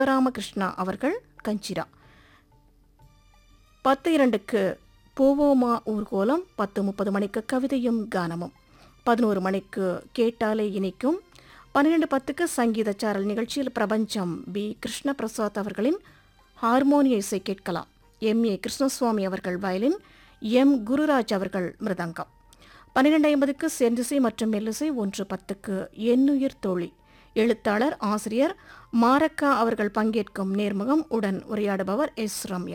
ராமகிருஷ்ணா அவர்கள் கஞ்சிரா. 10:02க்கு போவோமா ஊர்கோலம், 10:30 மணிக்கு கவிதையும் கானமும், 11 மணிக்கு கேட்டாலே இனிக்கும், 12:10க்கு சங்கீத சாரல் நிகழ்ச்சியில் பிரபஞ்சம் பி கிருஷ்ணபிரசாத் அவர்களின் ஹார்மோனிய இசை கேட்கலாம். எம்.ஏ. கிருஷ்ணசுவாமி அவர்கள் வயலின், எம். குருராஜ் அவர்கள் மிருதங்கம். 12:50க்கு செந்திசை மற்றும் மெல்லிசை, 1:10க்கு என்னுயிர் தோழி, எழுத்தாளர் ஆசிரியர் மாரக்கா அவர்கள் பங்கேற்கும் நேர்முகம், உடன் உரையாடுபவர் எஸ். ரம்யா.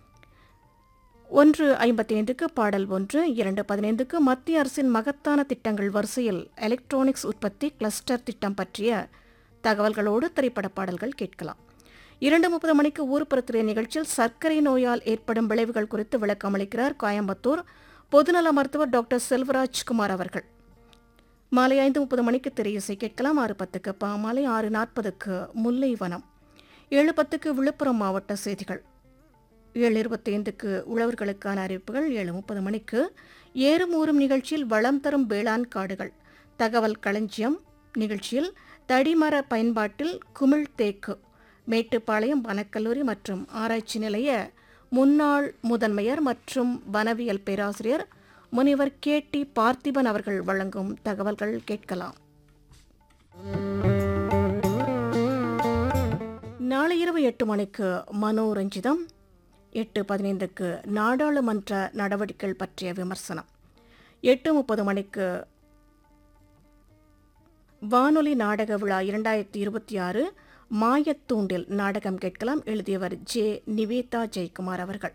1:55க்கு பாடல் ஒன்று, 2:15க்கு மத்திய அரசின் மகத்தான திட்டங்கள் வரிசையில் எலக்ட்ரானிக்ஸ் உற்பத்தி கிளஸ்டர் திட்டம் பற்றிய தகவல்களோடு திரைப்பட பாடல்கள் கேட்கலாம். 2:30 மணிக்கு ஊர்ப்புறத்திரை நிகழ்ச்சியில் சர்க்கரை நோயால் ஏற்படும் விளைவுகள் குறித்து விளக்கம் அளிக்கிறார் கோயம்புத்தூர் பொதுநல மருத்துவர் டாக்டர் செல்வராஜ்குமார் அவர்கள். மாலை 5:30 மணிக்கு திரையிசை கேட்கலாம். 6:10க்கு பாமாலை, 6:40க்கு முல்லை வனம், 7:10க்கு விழுப்புரம் மாவட்ட செய்திகள், 7:25க்கு உழவர்களுக்கான அறிவிப்புகள், 7:30 மணிக்கு ஏறும் ஊறும் நிகழ்ச்சியில் வளம் தரும் வேளாண் காடுகள் தகவல் களஞ்சியம் நிகழ்ச்சியில் தடிமர பயன்பாட்டில் குமிழ் தேக்கு, மேட்டுப்பாளையம் வனக்கல்லூரி மற்றும் ஆராய்ச்சி நிலைய முன்னாள் முதன்மையர் மற்றும் வனவியல் பேராசிரியர் முனைவர் கே.டி. பார்த்திபன் அவர்கள் வழங்கும் தகவல்கள் கேட்கலாம். நாளை இரவு 8 மணிக்கு மனோரஞ்சிதம், 8:15க்கு நாடாளுமன்ற நடவடிக்கைகள் பற்றிய விமர்சனம், 8:30 மணிக்கு வானொலி நாடக விழா 2026 மாயத்தூண்டில் நாடகம் கேட்கலாம். எழுதியவர் ஜே. நிவேதா ஜெயக்குமார் அவர்கள்.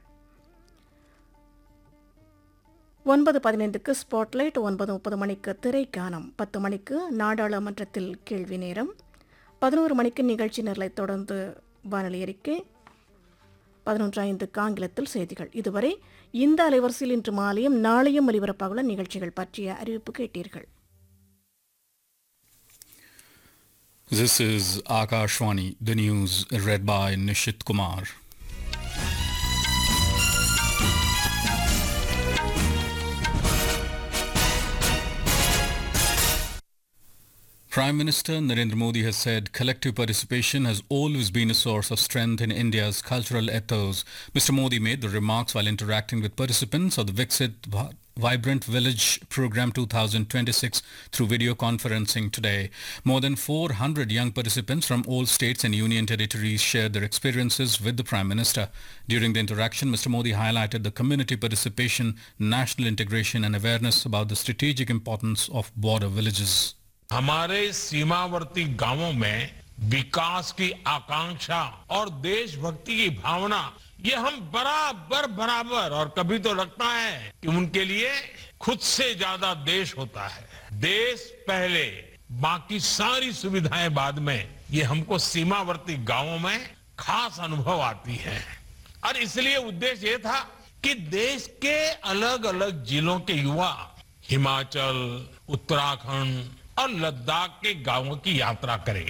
9:15க்கு ஸ்பாட்லைட், 9:30 மணிக்கு திரைக்கானம், 10 மணிக்கு நாடாளுமன்றத்தில் கேள்வி நேரம், 11 மணிக்கு நிகழ்ச்சி நிரலை தொடர்ந்து வானொலி அறிக்கை, 11:05க்கு ஆங்கிலத்தில் செய்திகள். இதுவரை இந்த அலைவரிசையில் இன்று மாலையும் நாளையும் ஒலிபரப்பாகுள்ள நிகழ்ச்சிகள் பற்றிய அறிவிப்பு கேட்டீர்கள். This is Akashwani, the news read by Nishit Kumar. Prime Minister Narendra Modi has said collective participation has always been a source of strength in India's cultural ethos. Mr. Modi made the remarks while interacting with participants of the Viksit Vibrant Village Program 2026 through video conferencing today. More than 400 young participants from all states and union territories shared their experiences with the Prime Minister. During the interaction, Mr. Modi highlighted the community participation, national integration and awareness about the strategic importance of border villages. हमारे सीमावर्ती गांवों में विकास की आकांक्षा और देशभक्ति की भावना, ये हम बराबर और कभी तो लगता है कि उनके लिए खुद से ज्यादा देश होता है। देश पहले, बाकी सारी सुविधाएं बाद में, ये हमको सीमावर्ती गांवों में खास अनुभव आती है। और इसलिए उद्देश्य ये था कि देश के अलग अलग जिलों के युवा हिमाचल, उत्तराखंड और लद्दाख के गांवों की यात्रा करें।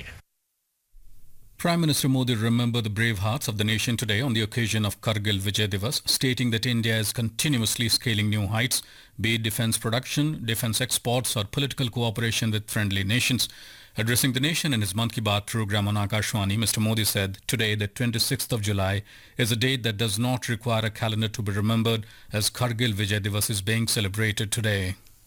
Prime Minister Modi remembered the brave hearts of the nation today on the occasion of Kargil Vijay Divas, stating that India is continuously scaling new heights, be it defense production, defense exports or political cooperation with friendly nations. Addressing the nation in his Mann Ki Baat program on Akashwani, Mr. Modi said today, the 26th of July, is a date that does not require a calendar to be remembered, as Kargil Vijay Divas is being celebrated today.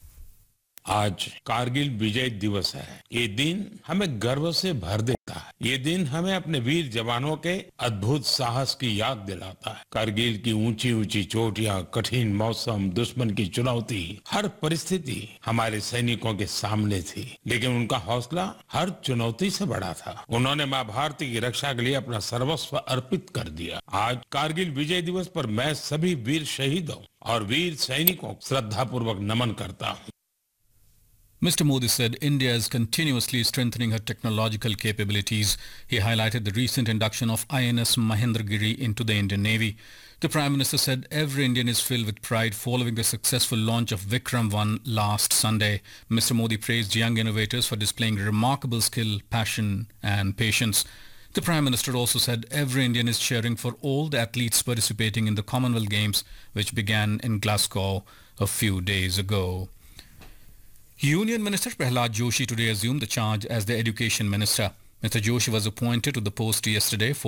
आज कारगिल विजय दिवस है। ये दिन हमें गर्व से भर देता है। ये दिन हमें अपने वीर जवानों के अद्भुत साहस की याद दिलाता है। कारगिल की ऊंची ऊंची चोटियां, कठिन मौसम, दुश्मन की चुनौती, हर परिस्थिति हमारे सैनिकों के सामने थी, लेकिन उनका हौसला हर चुनौती से बड़ा था। उन्होंने मां भारती की रक्षा के लिए अपना सर्वस्व अर्पित कर दिया। आज कारगिल विजय दिवस पर मैं सभी वीर शहीदों और वीर सैनिकों को श्रद्धापूर्वक नमन करता हूँ। Mr. Modi said India is continuously strengthening her technological capabilities. He highlighted the recent induction of INS Mahendragiri into the Indian Navy. The Prime Minister said every Indian is filled with pride following the successful launch of Vikram 1 last Sunday. Mr. Modi praised young innovators for displaying remarkable skill, passion and patience. The Prime Minister also said every Indian is cheering for all the athletes participating in the Commonwealth Games, which began in Glasgow a few days ago. Union Minister Prahlad Joshi today assumed the charge as the Education Minister. Mr. Joshi was appointed to the post yesterday